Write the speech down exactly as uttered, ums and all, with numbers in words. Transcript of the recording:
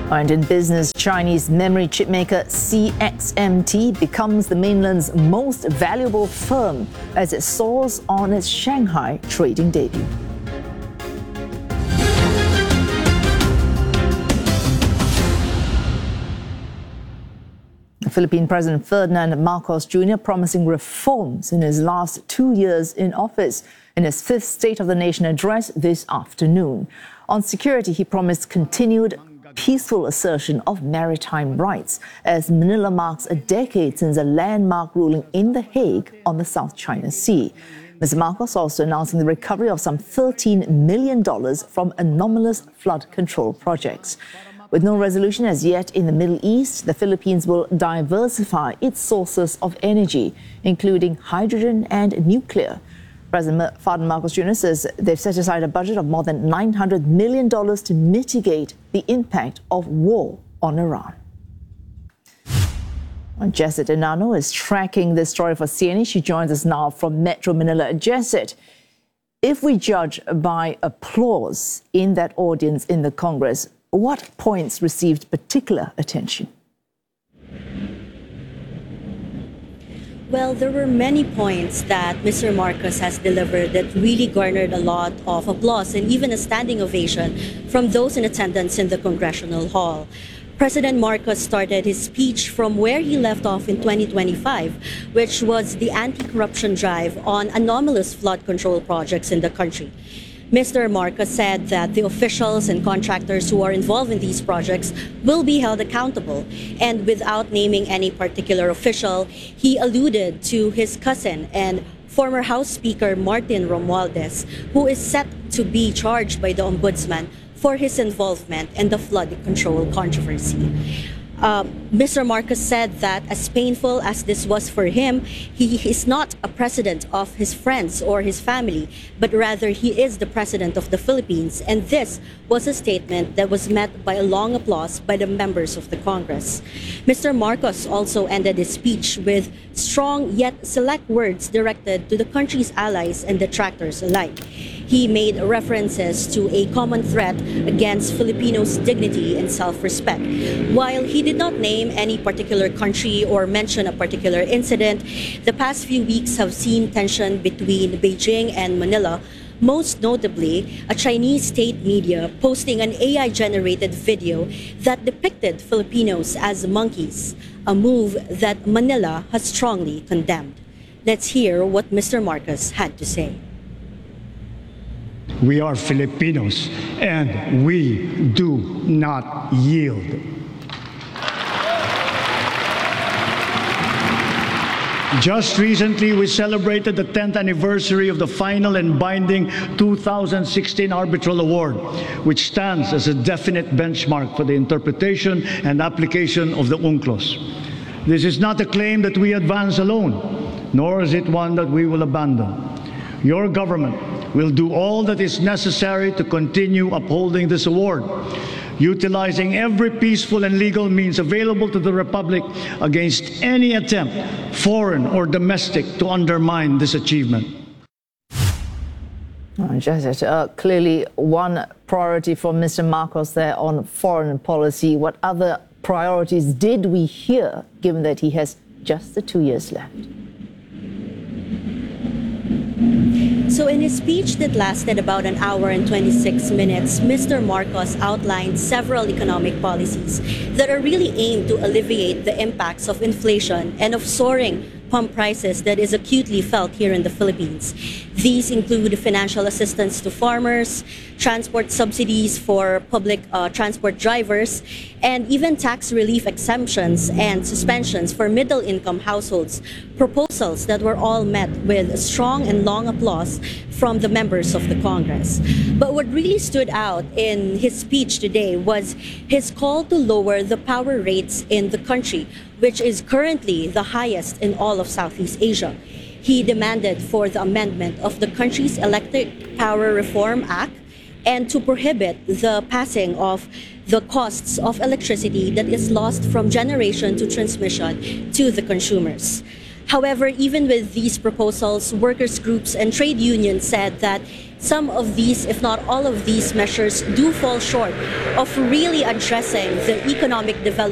And in business, Chinese memory chip maker C X M T becomes the mainland's most valuable firm as it soars on its Shanghai trading debut. Philippine President Ferdinand Marcos Junior promising reforms in his last two years in office in his fifth State of the Nation address this afternoon. On security, he promised continued peaceful assertion of maritime rights as Manila marks a decade since a landmark ruling in The Hague on the South China Sea. Mister Marcos also announcing the recovery of some thirteen million dollars from anomalous flood control projects. With no resolution as yet in the Middle East, the Philippines will diversify its sources of energy, including hydrogen and nuclear. President Ferdinand Marcos Junior says they've set aside a budget of more than nine hundred million dollars to mitigate the impact of war on Iran. Jesset Enano is tracking this story for C N A. She joins us now from Metro Manila. Jesset, if we judge by applause in that audience in the Congress, what points received particular attention? Well, there were many points that Mister Marcos has delivered that really garnered a lot of applause and even a standing ovation from those in attendance in the Congressional Hall. President Marcos started his speech from where he left off in twenty twenty-five, which was the anti-corruption drive on anomalous flood control projects in the country. Mister Marcos said that the officials and contractors who are involved in these projects will be held accountable. And without naming any particular official, he alluded to his cousin and former House Speaker Martin Romualdez, who is set to be charged by the Ombudsman for his involvement in the flood control controversy. Uh, Mister Marcos said that as painful as this was for him, he is not a president of his friends or his family, but rather he is the president of the Philippines. And this was a statement that was met by a long applause by the members of the Congress. Mister Marcos also ended his speech with strong yet select words directed to the country's allies and detractors alike. He made references to a common threat against Filipinos' dignity and self-respect. While he did not name any particular country or mention a particular incident, the past few weeks have seen tension between Beijing and Manila, most notably a Chinese state media posting an A I-generated video that depicted Filipinos as monkeys, a move that Manila has strongly condemned. Let's hear what Mister Marcos had to say. We are Filipinos, and we do not yield. Just recently, we celebrated the tenth anniversary of the final and binding two thousand sixteen Arbitral Award, which stands as a definite benchmark for the interpretation and application of the UNCLOS. This is not a claim that we advance alone, nor is it one that we will abandon. Your government will do all that is necessary to continue upholding this award, utilizing every peaceful and legal means available to the Republic against any attempt, foreign or domestic, to undermine this achievement. Oh, Jesset, uh, clearly one priority for Mister Marcos there on foreign policy. What other priorities did we hear, given that he has just the two years left? So in his speech that lasted about an hour and twenty-six minutes, Mister Marcos outlined several economic policies that are really aimed to alleviate the impacts of inflation and of soaring pump prices that is acutely felt here in the Philippines. These include financial assistance to farmers, transport subsidies for public uh, transport drivers, and even tax relief exemptions and suspensions for middle-income households, proposals that were all met with strong and long applause from the members of the Congress. But what really stood out in his speech today was his call to lower the power rates in the country, which is currently the highest in all of Southeast Asia. He demanded for the amendment of the country's Electric Power Reform Act and to prohibit the passing of the costs of electricity that is lost from generation to transmission to the consumers. However, even with these proposals, workers' groups and trade unions said that some of these, if not all of these measures, do fall short of really addressing the economic development